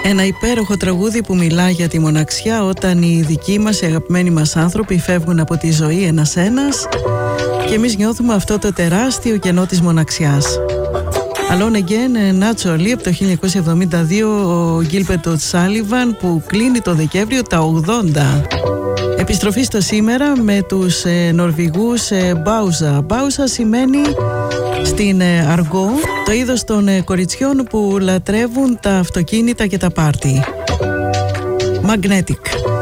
Ένα υπέροχο τραγούδι που μιλά για τη μοναξιά όταν οι δικοί μας, οι αγαπημένοι μας άνθρωποι φεύγουν από τη ζωή ένας-ένας και εμείς νιώθουμε αυτό το τεράστιο κενό της μοναξιάς. Alone Again, Naturally, από το 1972, ο Gilbert O'Sullivan, που κλείνει το Δεκέμβριο τα 80. Επιστροφή στο σήμερα με τους Νορβηγούς Bauza. Bauza σημαίνει στην αργό το είδος των κοριτσιών που λατρεύουν τα αυτοκίνητα και τα πάρτι. Magnetic.